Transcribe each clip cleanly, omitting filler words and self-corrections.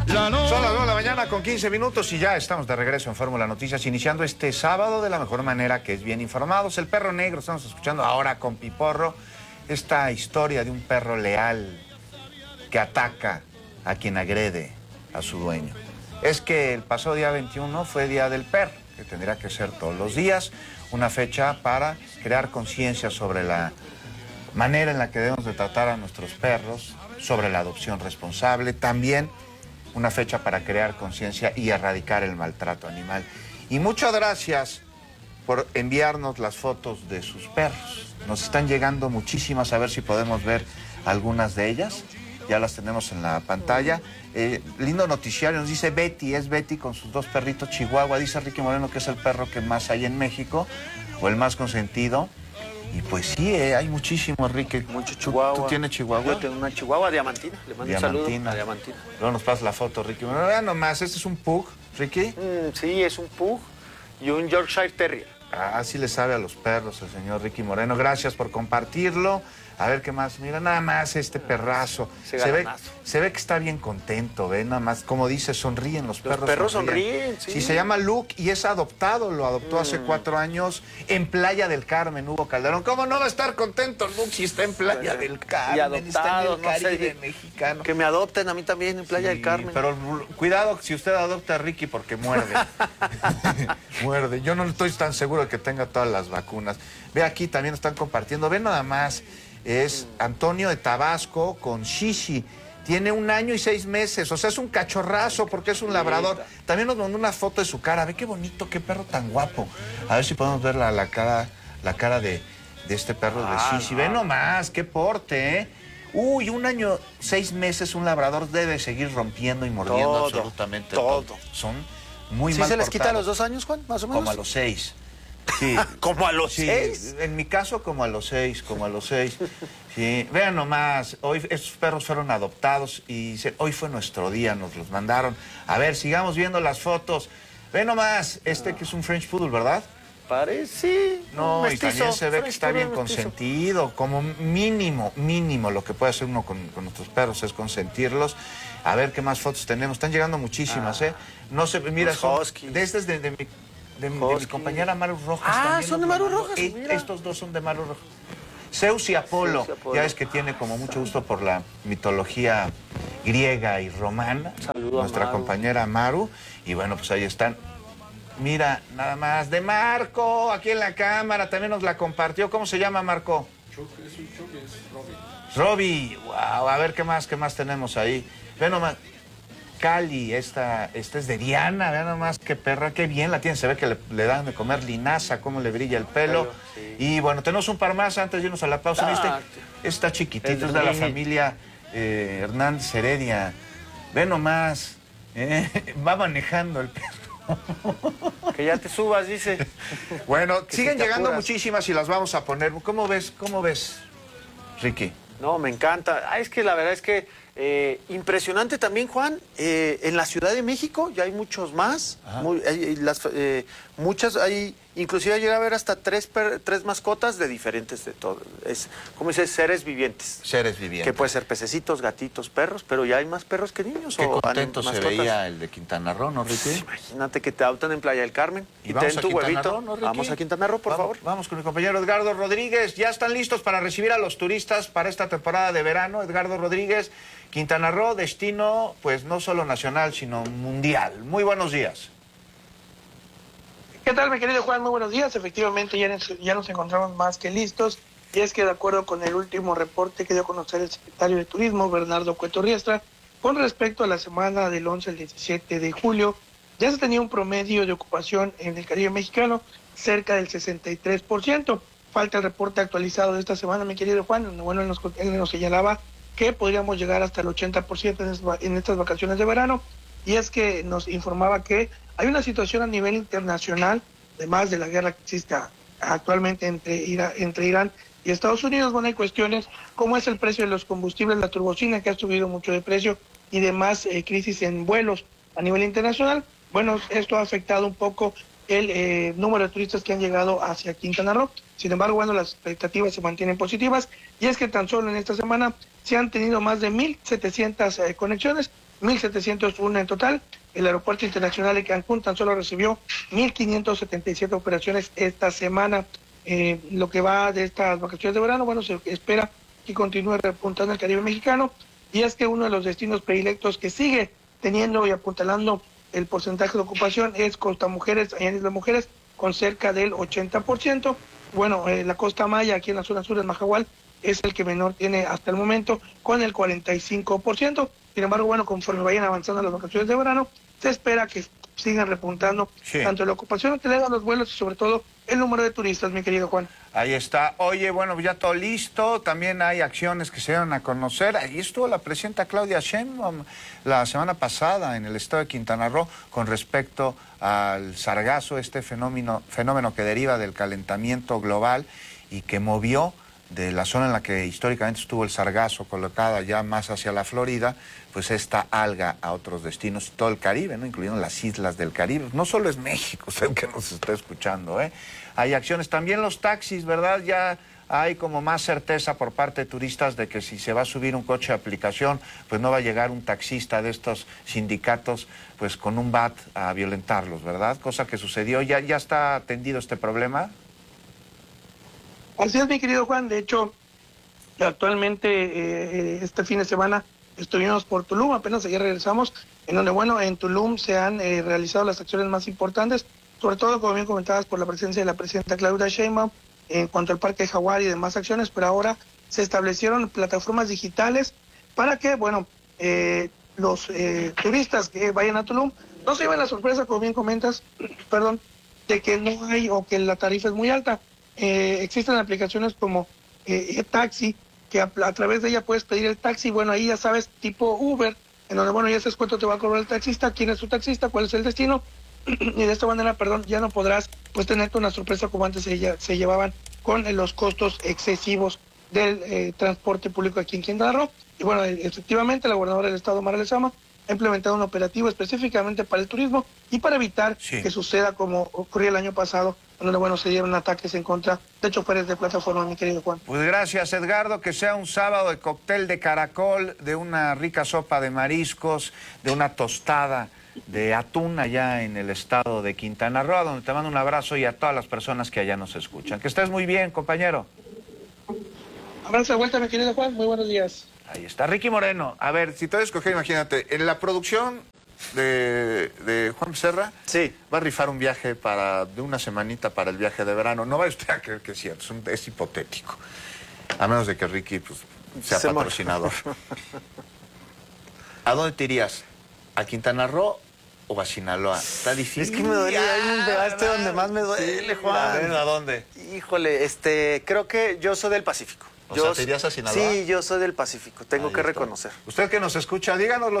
Son las 2 de la mañana con 15 minutos y ya estamos de regreso en Fórmula Noticias, iniciando este sábado de la mejor manera, que es bien informados. El perro negro, estamos escuchando ahora con Piporro esta historia de un perro leal que ataca a quien agrede a su dueño. Es que el pasado día 21 fue Día del Perro, que tendría que ser todos los días, una fecha para crear conciencia sobre la manera en la que debemos de tratar a nuestros perros, sobre la adopción responsable, también una fecha para crear conciencia y erradicar el maltrato animal. Y muchas gracias por enviarnos las fotos de sus perros. Nos están llegando muchísimas, a ver si podemos ver algunas de ellas. Ya las tenemos en la pantalla. Lindo noticiario, nos dice Betty, es Betty con sus dos perritos Chihuahua. Dice Ricky Moreno que es el perro que más hay en México, o el más consentido. Y pues sí, hay muchísimos, Ricky. Mucho Chihuahua. ¿Tú tienes Chihuahua? Yo tengo una Chihuahua diamantina. Le mando un saludo a Diamantina. Luego nos pasa la foto, Ricky. Bueno, vean nomás, este es un Pug, Ricky. Sí, es un Pug y un Yorkshire Terrier. Así le sabe a los perros el señor Ricky Moreno. Gracias por compartirlo. A ver qué más. Mira, nada más este perrazo. Se ve que está bien contento, ¿ve? Nada más, como dice, sonríen los perros. Los perros sonríen, sí. Sí, se llama Luke y es adoptado. Lo adoptó hace 4 años en Playa del Carmen, Hugo Calderón. ¿Cómo no va a estar contento Luke si está en Playa del Carmen? Y adoptado, está en el Caribe mexicano. Que me adopten a mí también en Playa del Carmen. Pero cuidado si usted adopta a Ricky porque muerde. Muerde. Yo no estoy tan seguro de que tenga todas las vacunas. Ve, aquí también están compartiendo. Ve nada más. Es Antonio de Tabasco con Shishi. Tiene 1 año y 6 meses. O sea, es un cachorrazo porque es un labrador. También nos mandó una foto de su cara. Ve qué bonito, qué perro tan guapo. A ver si podemos ver la cara de este perro de Shishi. Ve nomás, qué porte, ¿eh? Uy, 1 año, 6 meses, un labrador debe seguir rompiendo y mordiendo absolutamente todo. Son muy mal ¿Sí se les portados. quita a los 2 años, Juan, más o menos? Como a los 6. Sí. ¿Como a los 6? En mi caso, como a los 6. Sí. Vean nomás, hoy estos perros fueron adoptados y hoy fue nuestro día, nos los mandaron. A ver, sigamos viendo las fotos. Ve nomás, que es un French Poodle, ¿verdad? Parece. No, mestizo, y también se ve que está bien mestizo. consentido. Como mínimo lo que puede hacer uno con nuestros perros es consentirlos. A ver qué más fotos tenemos. Están llegando muchísimas, ¿eh? No sé, mira, son de mi compañera Maru Rojas. Son de Maru Rojas. Estos dos son de Maru Rojas. Zeus y Apolo. Ya ves que tiene como mucho gusto por la mitología griega y romana. Saludo nuestra a Maru. Compañera Maru. Y bueno, pues ahí están. Mira, nada más, de Marco, aquí en la cámara, también nos la compartió. ¿Cómo se llama, Marco? Es un choque, es Robbie. Robbie, wow, a ver qué más tenemos ahí. Ve nomás, Cali, esta es de Diana, vean nomás qué perra, qué bien la tiene, se ve que le dan de comer linaza, cómo le brilla el pelo. Sí. Y bueno, tenemos un par más antes de irnos a la pausa. Está chiquitito, es de la familia Hernández Heredia. Ve nomás, va manejando el perro. Que ya te subas, dice. Bueno, siguen si llegando apuras. muchísimas y las vamos a poner. ¿Cómo ves, Ricky? No, me encanta. Es que la verdad es que impresionante también, Juan. En la Ciudad de México ya hay muchos más. Muchas hay, inclusive llega a haber hasta 3 mascotas de diferentes de todo. ¿Cómo dice? Seres vivientes. Seres vivientes. Que puede ser pececitos, gatitos, perros, pero ya hay más perros que niños. Qué contento se veía el de Quintana Roo, ¿no, Ricky? Pues, imagínate que te adoptan en Playa del Carmen y te den tu huevito. Roo, ¿no, Ricky? Vamos a Quintana Roo, por favor. Vamos con mi compañero Edgardo Rodríguez. Ya están listos para recibir a los turistas para esta temporada de verano. Edgardo Rodríguez, Quintana Roo, destino pues no solo nacional, sino mundial. Muy buenos días. ¿Qué tal, mi querido Juan? Muy buenos días. Efectivamente, ya nos encontramos más que listos. Y es que, de acuerdo con el último reporte que dio a conocer el secretario de Turismo, Bernardo Cueto Riestra, con respecto a la semana del 11 al 17 de julio, ya se tenía un promedio de ocupación en el Caribe mexicano cerca del 63%. Falta el reporte actualizado de esta semana, mi querido Juan, donde bueno, él nos señalaba que podríamos llegar hasta el 80% en estas vacaciones de verano. Y es que nos informaba que hay una situación a nivel internacional, además de la guerra que existe actualmente entre Irán y Estados Unidos. Bueno, hay cuestiones como es el precio de los combustibles, la turbocina que ha subido mucho de precio y demás crisis en vuelos a nivel internacional. Bueno, esto ha afectado un poco el número de turistas que han llegado hacia Quintana Roo. Sin embargo, bueno, las expectativas se mantienen positivas y es que tan solo en esta semana se han tenido más de 1,700 conexiones 1.701 en total. El Aeropuerto Internacional de Cancún tan solo recibió 1.577 operaciones esta semana. Lo que va de estas vacaciones de verano, bueno, se espera que continúe repuntando el Caribe mexicano, y es que uno de los destinos predilectos que sigue teniendo y apuntalando el porcentaje de ocupación es Costa Mujeres, allá en Isla Mujeres, con cerca del 80%. Bueno, la Costa Maya, aquí en la zona sur del Majahual, es el que menor tiene hasta el momento, con el 45%. Sin embargo, bueno, conforme vayan avanzando las vacaciones de verano, se espera que sigan repuntando tanto la ocupación hotelera, los vuelos y sobre todo el número de turistas, mi querido Juan. Ahí está. Oye, bueno, ya todo listo. También hay acciones que se dieron a conocer. Ahí estuvo la presidenta Claudia Sheinbaum la semana pasada en el estado de Quintana Roo con respecto al sargazo, este fenómeno que deriva del calentamiento global y que movió de la zona en la que históricamente estuvo el sargazo, colocada ya más hacia la Florida, pues esta alga a otros destinos y todo el Caribe, ¿no? Incluyendo las islas del Caribe. No solo es México, usted que nos está escuchando, ¿eh? Hay acciones, también los taxis, ¿verdad? Ya hay como más certeza por parte de turistas de que si se va a subir un coche de aplicación, pues no va a llegar un taxista de estos sindicatos pues con un bat a violentarlos, ¿verdad? Cosa que sucedió. ¿Ya está atendido este problema? Así es, mi querido Juan. De hecho, actualmente este fin de semana estuvimos por Tulum, apenas ayer regresamos, en donde, bueno, en Tulum se han realizado las acciones más importantes, sobre todo, como bien comentadas, por la presencia de la presidenta Claudia Sheinbaum, en cuanto al Parque Jaguar y demás acciones, pero ahora se establecieron plataformas digitales para que, bueno, los turistas que vayan a Tulum no se lleven la sorpresa, como bien comentas, perdón, de que no hay o que la tarifa es muy alta. Existen aplicaciones como taxi, que a través de ella puedes pedir el taxi. Bueno, ahí ya sabes, tipo Uber, en donde, bueno, ya sabes cuánto te va a cobrar el taxista, quién es tu taxista, cuál es el destino, y de esta manera, perdón, ya no podrás pues tenerte una sorpresa como antes se llevaban con los costos excesivos del transporte público aquí en Quintana Roo. Y bueno, efectivamente, la gobernadora del estado, Mara Lezama, ha implementado un operativo específicamente para el turismo y para evitar que suceda como ocurrió el año pasado, donde, bueno, se dieron ataques en contra de choferes de plataforma, mi querido Juan. Pues gracias, Edgardo, que sea un sábado de cóctel de caracol, de una rica sopa de mariscos, de una tostada de atún allá en el estado de Quintana Roo, donde te mando un abrazo, y a todas las personas que allá nos escuchan. Que estés muy bien, compañero. Abrazo de vuelta, mi querido Juan, muy buenos días. Ahí está, Ricky Moreno. A ver, si te voy a escoger, imagínate, en la producción de Juan Becerra, va a rifar un viaje de una semanita para el viaje de verano. No vaya usted a creer que es cierto, es hipotético. A menos de que Ricky pues, sea patrocinador. ¿A dónde te irías? ¿A Quintana Roo o a Sinaloa? Está difícil. Es que me duele, ahí me pegaste donde más me duele, Juan. A ver, ¿a dónde? Híjole, creo que yo soy del Pacífico. O sea, ¿te irías a Sinaloa? Sí, yo soy del Pacífico, tengo que reconocer. Usted que nos escucha, díganos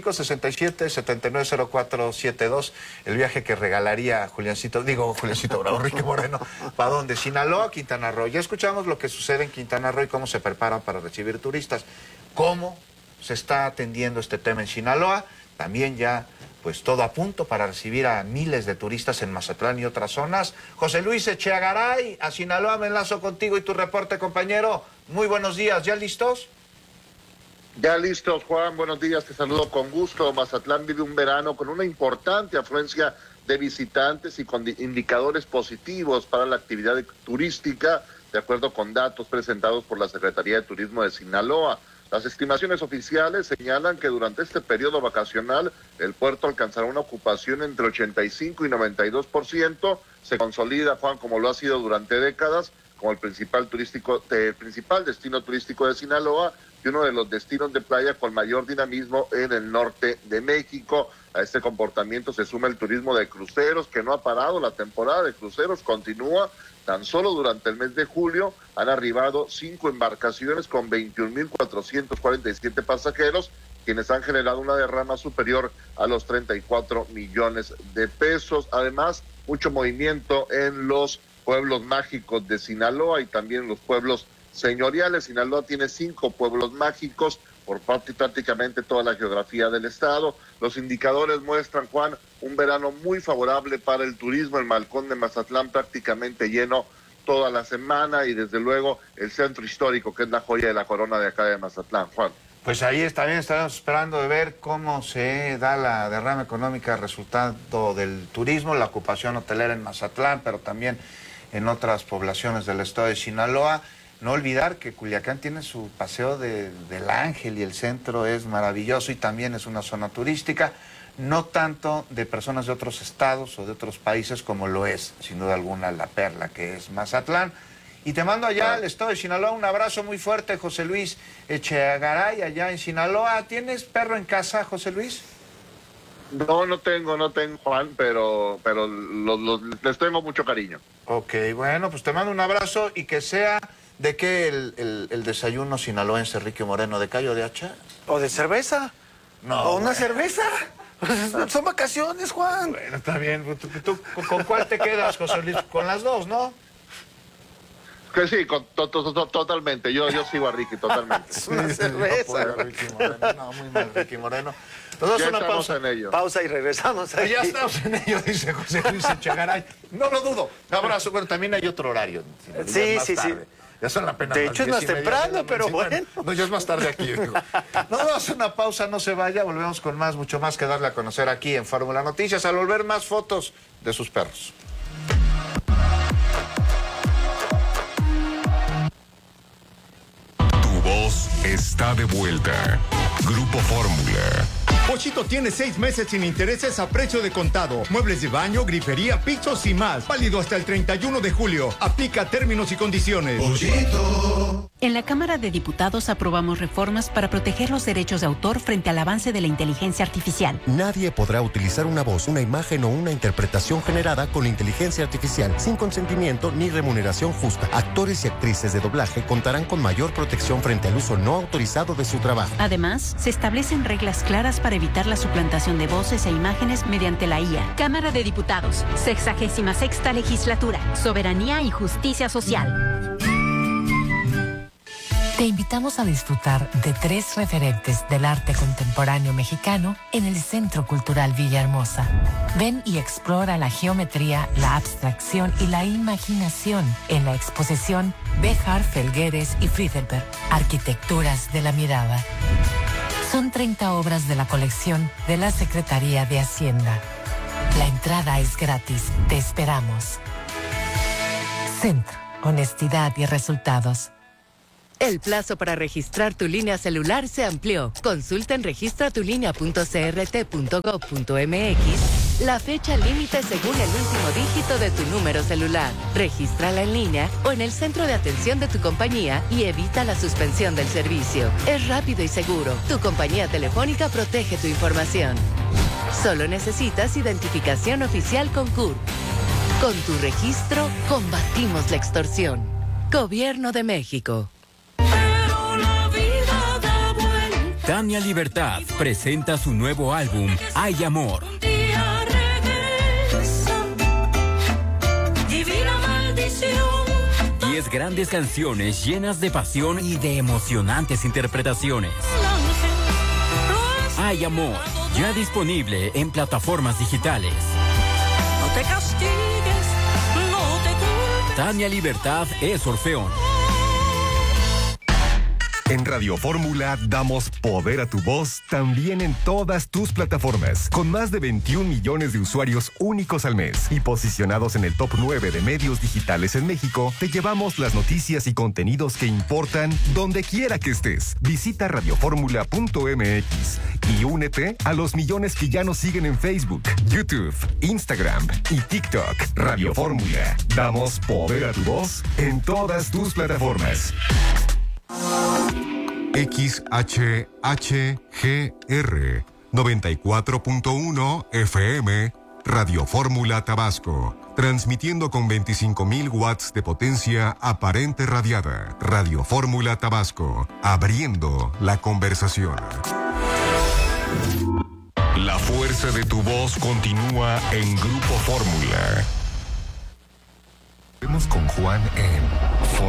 5567-790472, el viaje que regalaría Juliancito Bravo, Ricky Moreno, ¿para dónde? Sinaloa, Quintana Roo. Ya escuchamos lo que sucede en Quintana Roo y cómo se preparan para recibir turistas. ¿Cómo se está atendiendo este tema en Sinaloa? También ya, pues todo a punto para recibir a miles de turistas en Mazatlán y otras zonas. José Luis Echeagaray, a Sinaloa me enlazo contigo y tu reporte, compañero. Muy buenos días, ¿ya listos? Ya listos, Juan, buenos días, te saludo con gusto. Mazatlán vive un verano con una importante afluencia de visitantes y con indicadores positivos para la actividad turística, de acuerdo con datos presentados por la Secretaría de Turismo de Sinaloa. Las estimaciones oficiales señalan que durante este periodo vacacional el puerto alcanzará una ocupación entre 85 y 92%. Se consolida, Juan, como lo ha sido durante décadas, como el principal destino turístico de Sinaloa y uno de los destinos de playa con mayor dinamismo en el norte de México. A este comportamiento se suma el turismo de cruceros, que no ha parado. La temporada de cruceros continúa. Tan solo durante el mes de julio han arribado 5 embarcaciones con 21.447 pasajeros, quienes han generado una derrama superior a los 34 millones de pesos. Además, mucho movimiento en los pueblos mágicos de Sinaloa y también los pueblos señoriales. Sinaloa tiene 5 pueblos mágicos por prácticamente toda la geografía del estado. Los indicadores muestran, Juan, un verano muy favorable para el turismo. El Malecón de Mazatlán prácticamente lleno toda la semana y desde luego el centro histórico, que es la joya de la corona de acá de Mazatlán, Juan. Pues ahí también estaremos esperando de ver cómo se da la derrama económica resultado del turismo, la ocupación hotelera en Mazatlán, pero también en otras poblaciones del estado de Sinaloa. No olvidar que Culiacán tiene su paseo del Ángel y el centro es maravilloso y también es una zona turística, no tanto de personas de otros estados o de otros países como lo es, sin duda alguna, la perla que es Mazatlán. Y te mando allá al estado de Sinaloa un abrazo muy fuerte, José Luis Echegaray, allá en Sinaloa. ¿Tienes perro en casa, José Luis? No tengo, Juan, pero les tengo mucho cariño. Ok, bueno, pues te mando un abrazo y que sea de que el desayuno sinaloense, Enrique Moreno, ¿de callo de hacha? ¿O de cerveza? No. ¿O una cerveza? Son vacaciones, Juan. Bueno, está bien. ¿Tú con cuál te quedas, José Luis? Con las dos, ¿no? Que sí, totalmente. Yo sigo a Ricky, totalmente. Es una cerveza. No, Ricky Moreno. No, muy mal, Ricky Moreno. Entonces, Ya una estamos pausa. en ello. Pausa y regresamos. Pues ya estamos en ello, dice José Luis Echegaray. No lo dudo. Un abrazo. Bueno, también hay otro horario. Sí, Ya es más sí. tarde. Ya son apenas De las hecho, es más 10:30 de la temprano, noche. pero Sí, bueno. No, ya es más tarde aquí. Digo. No, vamos a una pausa, no se vaya. Volvemos con más, mucho más que darle a conocer aquí en Fórmula Noticias. Al volver, más fotos de sus perros. Tu voz está de vuelta. Grupo Fórmula. Pochito tiene 6 meses sin intereses a precio de contado. Muebles de baño, grifería, pisos y más. Válido hasta el 31 de julio. Aplica términos y condiciones. En la Cámara de Diputados aprobamos reformas para proteger los derechos de autor frente al avance de la inteligencia artificial. Nadie podrá utilizar una voz, una imagen o una interpretación generada con inteligencia artificial sin consentimiento ni remuneración justa. Actores y actrices de doblaje contarán con mayor protección frente al uso no autorizado de su trabajo. Además, se establecen reglas claras para evitar la suplantación de voces e imágenes mediante la IA. Cámara de Diputados, 66ª Legislatura, Soberanía y Justicia Social. Te invitamos a disfrutar de 3 referentes del arte contemporáneo mexicano en el Centro Cultural Villahermosa. Ven y explora la geometría, la abstracción y la imaginación en la exposición Béjar, Felgueres y Friedelberg, Arquitecturas de la Mirada. Son 30 obras de la colección de la Secretaría de Hacienda. La entrada es gratis. Te esperamos. Centro, honestidad y resultados. El plazo para registrar tu línea celular se amplió. Consulta en registratulinea.crt.gov.mx la fecha límite según el último dígito de tu número celular. Regístrala en línea o en el centro de atención de tu compañía y evita la suspensión del servicio. Es rápido y seguro. Tu compañía telefónica protege tu información. Solo necesitas identificación oficial con CURP. Con tu registro, combatimos la extorsión. Gobierno de México. Tania Libertad presenta su nuevo álbum, Hay Amor. 10 grandes canciones llenas de pasión y de emocionantes interpretaciones. Hay Amor, ya disponible en plataformas digitales. No te castigues, no te culpes. Tania Libertad es Orfeón. En Radio Fórmula damos poder a tu voz también en todas tus plataformas, con más de 21 millones de usuarios únicos al mes y posicionados en el top 9 de medios digitales en México. Te llevamos las noticias y contenidos que importan donde quiera que estés. Visita radioformula.mx y únete a los millones que ya nos siguen en Facebook, YouTube, Instagram y TikTok. Radio Fórmula, damos poder a tu voz en todas tus plataformas. XHHGR 94.1 FM Radio Fórmula Tabasco, transmitiendo con 25,000 watts de potencia aparente radiada. Radio Fórmula Tabasco, abriendo la conversación. La fuerza de tu voz continúa en Grupo Fórmula. Vemos con Juan en Fórmula.